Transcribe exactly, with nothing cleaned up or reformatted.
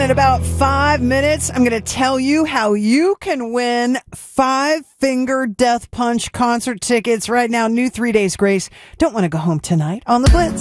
in about five minutes, I'm going to tell you how you can win Five Finger Death Punch concert tickets right now. New Three Days Grace. Don't want to go home tonight on The Blitz.